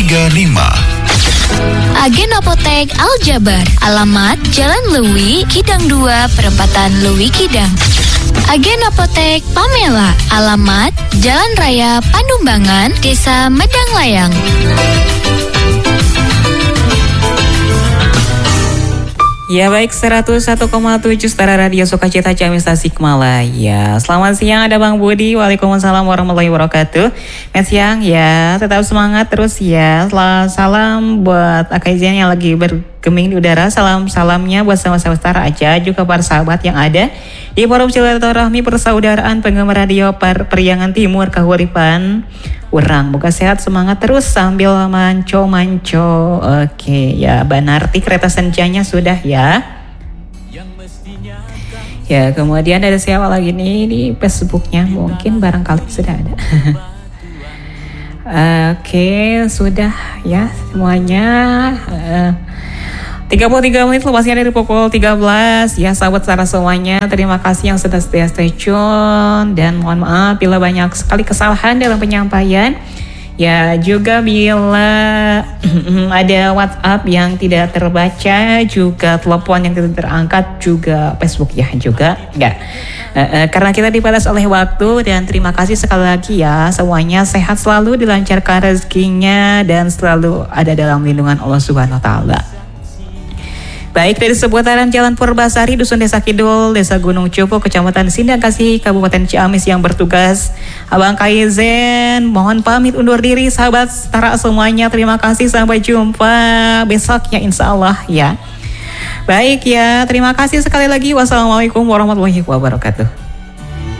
Agen Apotek Al-Jabar, alamat Jalan Lewi, Kidang 2, Perempatan Lewi Kidang. Agen Apotek Pamela, alamat Jalan Raya Pandumbangan, Desa Medang Layang. Ya baik, 101,7 Setara Radio Sukacita Ciamis Tasikmalaya. Selamat siang, ada Bang Budi. Waalaikumsalam warahmatullahi wabarakatuh. Selamat siang ya, tetap semangat terus ya. Salam buat Akaizian yang lagi bergeming di udara. Salamnya buat sama-sama setara aja, juga para sahabat yang ada di forum silaturahmi persaudaraan penggemar radio Periangan Timur Kahuripan. Urang, moga sehat, semangat terus sambil manco-manco. Oke, ya Banarti kereta senjanya sudah ya. Ya, kemudian ada siapa lagi nih di Facebooknya? Mungkin barangkali sudah ada. Oke, sudah ya semuanya. 33 menit lepasnya dari pukul 13. Ya sahabat Setara semuanya, terima kasih yang sudah setia stay tune. Dan mohon maaf bila banyak sekali kesalahan dalam penyampaian. Ya juga bila ada WhatsApp yang tidak terbaca, juga telepon yang tidak terangkat, juga Facebook ya juga enggak. Karena kita dibatas oleh waktu. Dan terima kasih sekali lagi ya, semuanya sehat selalu, dilancarkan rezekinya, dan selalu ada dalam lindungan Allah Subhanahu wa Ta'ala. Baik, dari seputaran Jalan Purbasari, Dusun Desa Kidul, Desa Gunung Cupu, Kecamatan Sindang Kasih, Kabupaten Ciamis yang bertugas, Abang Kaizen, mohon pamit undur diri sahabat Setara semuanya. Terima kasih, sampai jumpa besok ya insya Allah ya. Baik ya, terima kasih sekali lagi. Wassalamualaikum warahmatullahi wabarakatuh.